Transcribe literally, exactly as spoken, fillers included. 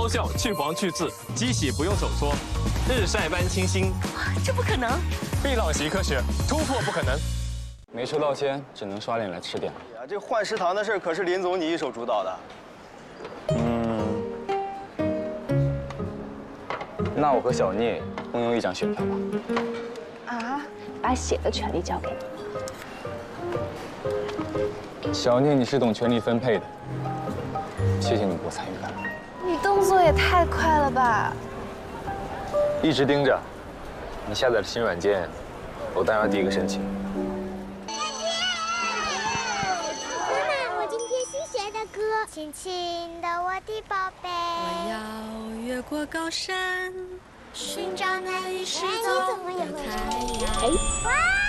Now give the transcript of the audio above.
高效，去黄去痣，机洗不用手搓，日晒般清新。 这不可能！ 碧朗习科学，突破不可能。 没抽到签，只能刷脸来吃点了。 呀，这换食堂的事可是林总你一手主导的。 嗯，那我和小聂共用一张选票吧。 啊，把写的权利交给你。 小聂，你是懂权力分配的，谢谢你给我参与感。 你动作也太快了吧！ 一直盯着，你下载了新软件，我当然要第一个申请。 亲亲的我的宝贝， 我要越过高山，寻找那已失踪的太阳。 哇！